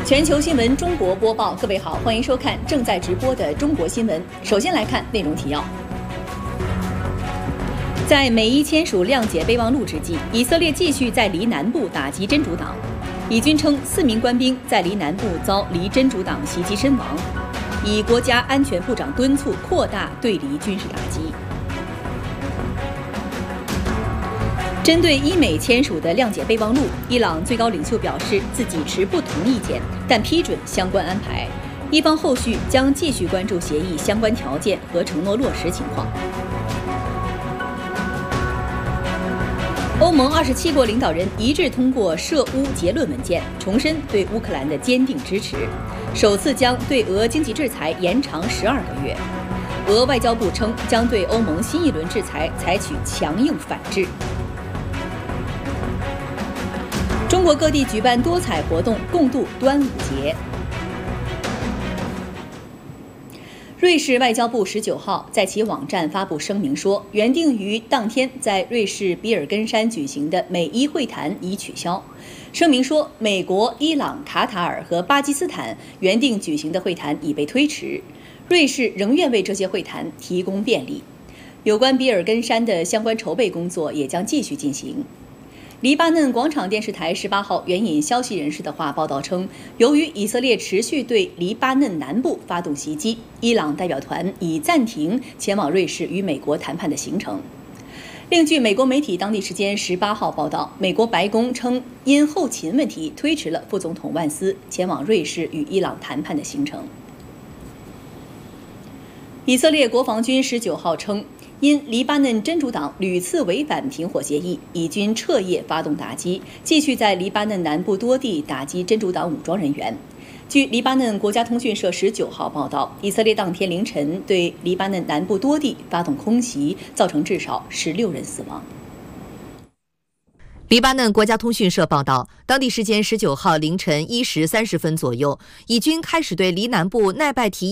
全球新闻中国播报，各位好，欢迎收看正在直播的中国新闻。首先来看内容提要。在美伊签署谅解备忘录之际，以色列继续在黎南部打击真主党。以军称4名官兵在黎南部遭黎真主党袭击身亡。以国家安全部长敦促扩大对黎军事打击。针对伊美签署的谅解备忘录，伊朗最高领袖表示自己持不同意见，但批准相关安排。伊方后续将继续关注协议相关条件和承诺落实情况。欧盟27国领导人一致通过涉乌结论文件，重申对乌克兰的坚定支持，首次将对俄经济制裁延长12个月。俄外交部称将对欧盟新一轮制裁采取强硬反制。中国各地举办多彩活动，共度端午节。瑞士外交部19号在其网站发布声明说，原定于当天在瑞士比尔根山举行的美伊会谈已取消。声明说，美国、伊朗、卡塔尔和巴基斯坦原定举行的会谈已被推迟，瑞士仍愿为这些会谈提供便利。有关比尔根山的相关筹备工作也将继续进行。黎巴嫩广场电视台18号援引消息人士的话报道称，由于以色列持续对黎巴嫩南部发动袭击，伊朗代表团已暂停前往瑞士与美国谈判的行程。另据美国媒体当地时间18号报道，美国白宫称因后勤问题推迟了副总统万斯前往瑞士与伊朗谈判的行程。以色列国防军19号称，因黎巴嫩真主党屡次违反停火协议，以军彻夜发动打击，继续在黎巴嫩南部多地打击真主党武装人员。据黎巴嫩国家通讯社19号报道，以色列当天凌晨对黎巴嫩南部多地发动空袭，造成至少16人死亡。 黎巴嫩国家通讯社报道，当地时间19号凌晨1时30分左右，以军开始对黎南部奈拜提